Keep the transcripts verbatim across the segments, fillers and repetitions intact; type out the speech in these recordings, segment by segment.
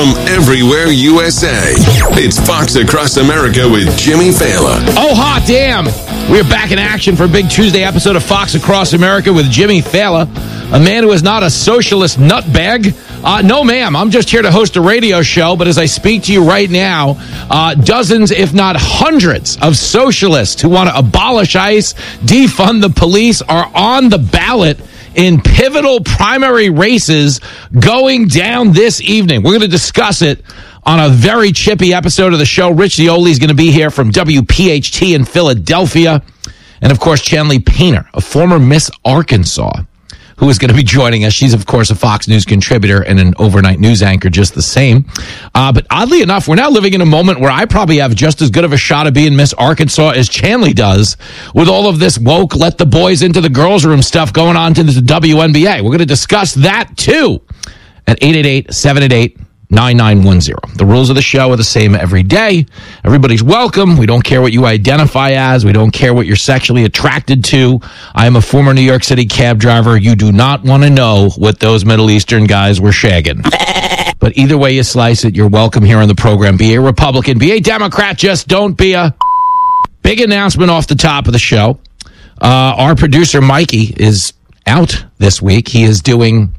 from everywhere U S A. It's Fox Across America with Jimmy Fallon. Oh, hot damn. We're back in action for a big Tuesday episode of Fox Across America with Jimmy Fallon, a man who is not a socialist nutbag. Uh, no, ma'am. I'm just here to host a radio show, but as I speak to you right now, uh, dozens, if not hundreds, of socialists who want to abolish ICE, defund the police, are on the ballot in pivotal primary races going down this evening. We're going to discuss it on a very chippy episode of the show. Rich Zioli is going to be here from W P H T in Philadelphia. And, of course, Chanley Painter, a former Miss Arkansas, who is going to be joining us. She's, of course, a Fox News contributor and an overnight news anchor just the same. Uh, but oddly enough, we're now living in a moment where I probably have just as good of a shot of being Miss Arkansas as Chanley does, with all of this woke, let the boys into the girls' room stuff going on to the W N B A. We're going to discuss that, too, at eight eight eight, seven eight eight, nine nine one zero. The rules of the show are the same every day. Everybody's welcome. We don't care what you identify as. We don't care what you're sexually attracted to. I am a former New York City cab driver. You do not want to know what those Middle Eastern guys were shagging. But either way you slice it, you're welcome here on the program. Be a Republican, be a Democrat, just don't be a... Big announcement off the top of the show. Uh, our producer, Mikey, is out this week. He is doing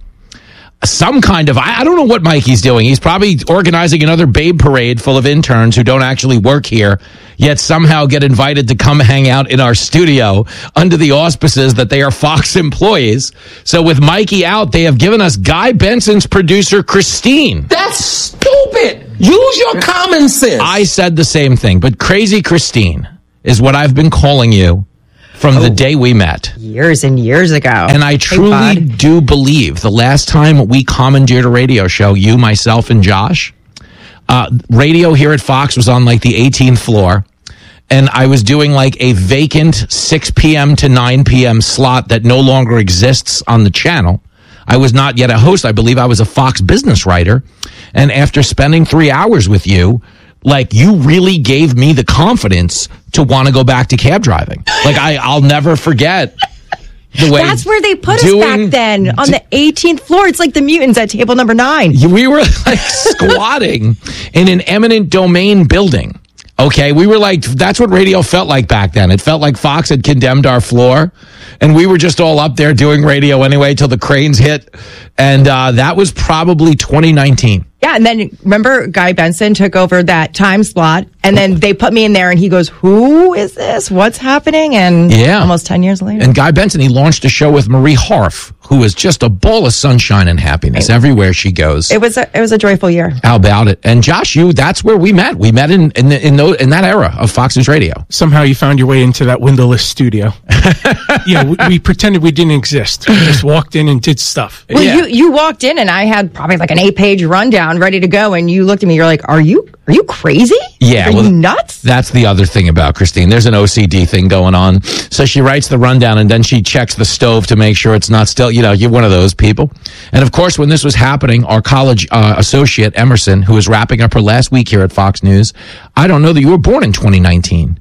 some kind of, I, I don't know what Mikey's doing. He's probably organizing another babe parade full of interns who don't actually work here, yet somehow get invited to come hang out in our studio under the auspices that they are Fox employees. So with Mikey out, they have given us Guy Benson's producer, Christine. That's stupid. Use your common sense. I said the same thing, but Crazy Christine is what I've been calling you from oh, the day we met. Years and years ago. And I truly hey, do believe the last time we commandeered a radio show, you, myself, and Josh, uh, radio here at Fox was on like the eighteenth floor. And I was doing like a vacant six p.m. to nine p.m. slot that no longer exists on the channel. I was not yet a host. I believe I was a Fox business writer. And after spending three hours with you, like, you really gave me the confidence to want to go back to cab driving. Like, I, I'll never forget the way. That's where they put doing, us back then, on the eighteenth floor. It's like the mutants at table number nine. We were, like, squatting in an eminent domain building. Okay, we were like, that's what radio felt like back then. It felt like Fox had condemned our floor, and we were just all up there doing radio anyway till the cranes hit. And uh, that was probably twenty nineteen. Yeah, and then remember Guy Benson took over that time slot, and then they put me in there, and he goes, who is this? What's happening? And yeah. almost ten years later. And Guy Benson, he launched a show with Marie Harf, who is just a ball of sunshine and happiness everywhere she goes. It was a, it was a joyful year. How about it? And Josh, you, that's where we met. We met in in, the, in, those, in that era of Fox News Radio. Somehow you found your way into that windowless studio. Yeah, we, we pretended we didn't exist. We just walked in and did stuff. Well, yeah. you, you walked in, and I had probably like an eight-page rundown ready to go, and you looked at me, you're like, are you are you crazy? Yeah. Are well, you nuts? That's the other thing about Christine. There's an O C D thing going on. So she writes the rundown, and then she checks the stove to make sure it's not still, you know, you're one of those people. And, of course, when this was happening, our college uh, associate, Emerson, who was wrapping up her last week here at Fox News, I don't know that you were born in twenty nineteen.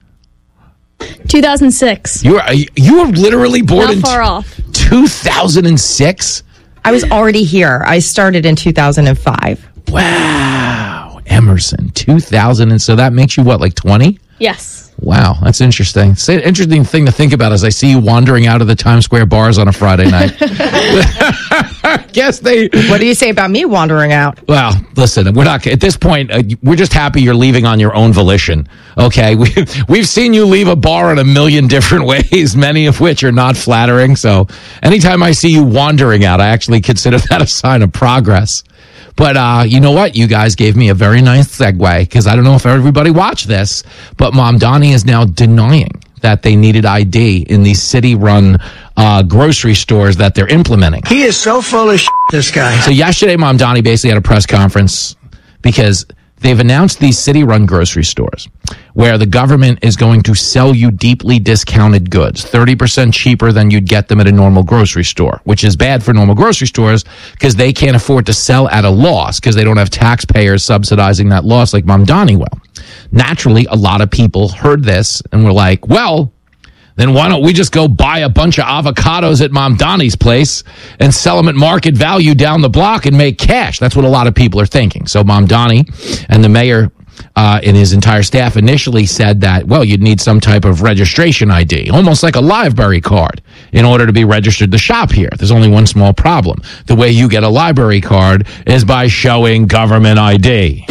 two thousand six. You were, you were literally born Not in far off. two thousand six? I was already here. I started in two thousand five. Wow. Emerson, two thousand. And so that makes you, what, like twenty? Yes. Wow, that's interesting. It's an interesting thing to think about as I see you wandering out of the Times Square bars on a Friday night. Guess they... What do you say about me wandering out? Well, listen, we're not... At this point, uh, we're just happy you're leaving on your own volition, okay? We, we've seen you leave a bar in a million different ways, many of which are not flattering. So anytime I see you wandering out, I actually consider that a sign of progress. But uh, you know what? You guys gave me a very nice segue, because I don't know if everybody watched this, but Mom Donnie is now denying that they needed I D in these city-run uh, grocery stores that they're implementing. He is so full of shit, this guy. So yesterday, Mom Donnie basically had a press conference because they've announced these city-run grocery stores where the government is going to sell you deeply discounted goods, thirty percent cheaper than you'd get them at a normal grocery store, which is bad for normal grocery stores because they can't afford to sell at a loss because they don't have taxpayers subsidizing that loss like Mom Donnie will. Naturally, a lot of people heard this and were like, well, then why don't we just go buy a bunch of avocados at Mom Donnie's place and sell them at market value down the block and make cash? That's what a lot of people are thinking. So Mom Donnie and the mayor uh, and his entire staff initially said that, well, you'd need some type of registration I D, almost like a library card, in order to be registered to shop here. There's only one small problem. The way you get a library card is by showing government I D.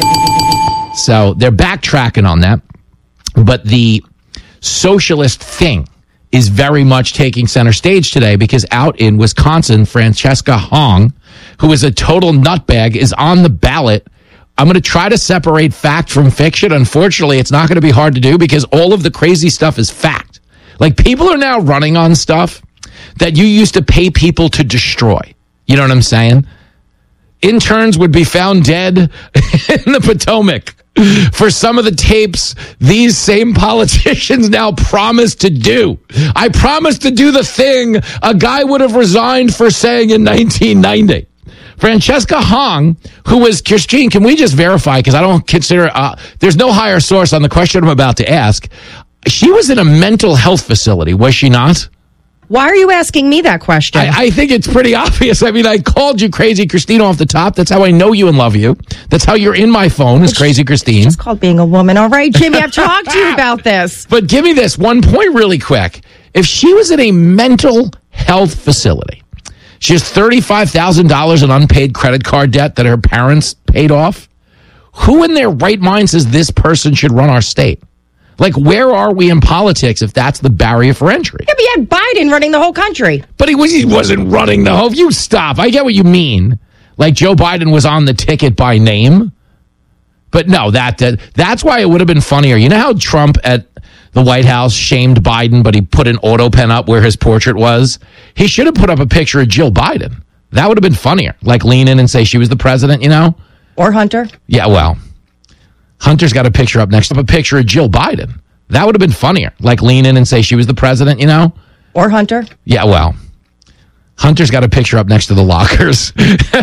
So they're backtracking on that. But the socialist thing is very much taking center stage today, because out in Wisconsin, Francesca Hong, who is a total nutbag, is on the ballot. I'm going to try to separate fact from fiction. Unfortunately, it's not going to be hard to do, because all of the crazy stuff is fact. Like, people are now running on stuff that you used to pay people to destroy. You know what I'm saying? Interns would be found dead in the Potomac for some of the tapes these same politicians now promise to do. I promise to do the thing a guy would have resigned for saying in nineteen ninety. Francesca Hong, who was, Christine, can we just verify, because I don't consider, uh, there's no higher source on the question I'm about to ask. She was in a mental health facility, was she not? Why are you asking me that question? I, I think it's pretty obvious. I mean, I called you Crazy Christine off the top. That's how I know you and love you. That's how you're in my phone, is Crazy Christine. It's called being a woman. All right, Jimmy, I've talked to you about this. But give me this one point really quick. If she was in a mental health facility, she has thirty-five thousand dollars in unpaid credit card debt that her parents paid off, who in their right mind says this person should run our state? Like, where are we in politics if that's the barrier for entry? Yeah, but you had Biden running the whole country. But he, was, he wasn't running the whole... You stop. I get what you mean. Like, Joe Biden was on the ticket by name. But no, that, that that's why it would have been funnier. You know how Trump at the White House shamed Biden, but he put an auto pen up where his portrait was? He should have put up a picture of Jill Biden. That would have been funnier. Like, lean in and say she was the president, you know? Or Hunter. Yeah, well... Hunter's got a picture up next to a picture of Jill Biden. That would have been funnier. Like, lean in and say she was the president, you know? Or Hunter. Yeah, well, Hunter's got a picture up next to the lockers.